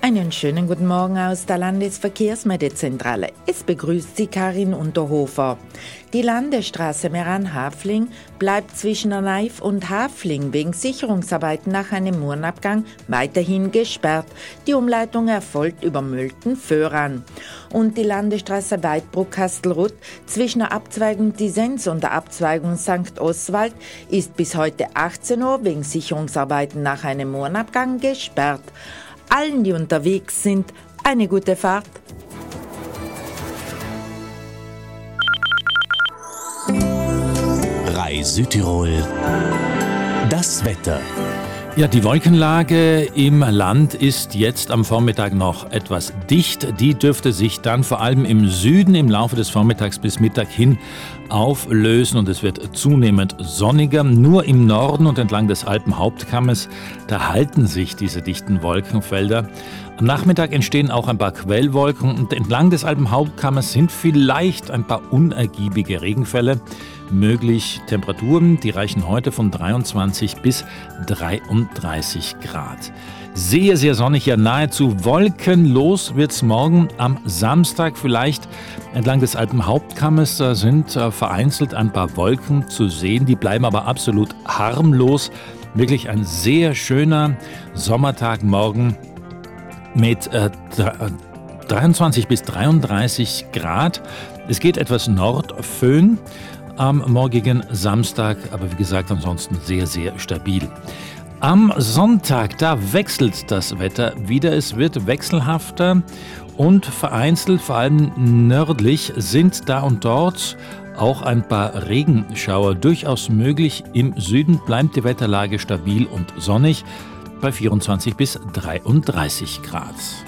Einen schönen guten Morgen aus der Landesverkehrsmeldezentrale. Es begrüßt Sie Karin Unterhofer. Die Landesstraße Meran-Hafling bleibt zwischen Arneif und Hafling wegen Sicherungsarbeiten nach einem Murenabgang weiterhin gesperrt. Die Umleitung erfolgt über Mölten-Föhran. Und die Landesstraße Weidbruck-Kastelruth zwischen der Abzweigung Disenz und der Abzweigung St. Oswald ist bis heute 18 Uhr wegen Sicherungsarbeiten nach einem Murenabgang gesperrt. Allen, die unterwegs sind, eine gute Fahrt. RAI Südtirol. Das Wetter. Ja, die Wolkenlage im Land ist jetzt am Vormittag noch etwas dicht. Die dürfte sich dann vor allem im Süden im Laufe des Vormittags bis Mittag hin auflösen und es wird zunehmend sonniger. Nur im Norden und entlang des Alpenhauptkammes, da halten sich diese dichten Wolkenfelder. Am Nachmittag entstehen auch ein paar Quellwolken und entlang des Alpenhauptkammes sind vielleicht ein paar unergiebige Regenfälle möglich. Temperaturen, die reichen heute von 23 bis 33 Grad. Sehr, sehr sonnig, ja nahezu wolkenlos wird es morgen am Samstag. Vielleicht entlang des Alpenhauptkammes sind vereinzelt ein paar Wolken zu sehen. Die bleiben aber absolut harmlos. Wirklich ein sehr schöner Sommertag morgen mit 23 bis 33 Grad. Es geht etwas Nordföhn am morgigen Samstag, aber wie gesagt, ansonsten sehr, sehr stabil. Am Sonntag, da wechselt das Wetter wieder. Es wird wechselhafter und vereinzelt, vor allem nördlich, sind da und dort auch ein paar Regenschauer durchaus möglich. Im Süden bleibt die Wetterlage stabil und sonnig bei 24 bis 33 Grad.